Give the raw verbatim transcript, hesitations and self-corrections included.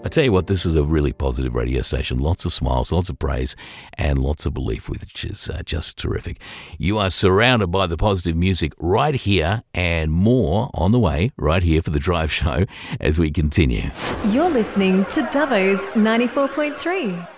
I tell you what, this is a really positive radio station. Lots of smiles, lots of praise, and lots of belief, which is uh, just terrific. You are surrounded by the positive music right here, and more on the way right here for The Drive Show as we continue. You're listening to Dubbo's ninety-four point three.